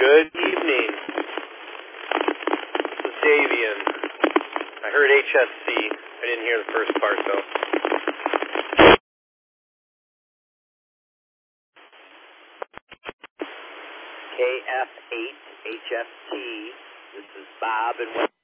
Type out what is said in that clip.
Good evening. This is Davian. I heard HSC. I didn't hear the first part, though. KF8 HFT. This is Bob and